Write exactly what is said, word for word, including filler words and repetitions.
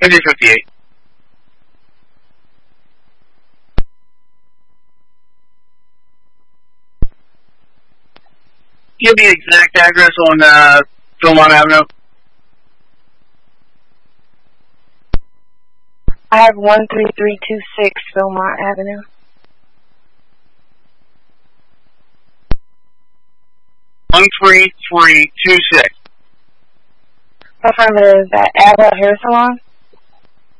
Fifty fifty-eight. Give me the exact address on uh, Philmont Avenue. I have one three three two six Philmont Avenue. One three three two six. Affirmative. Is that Abra Hair Salon?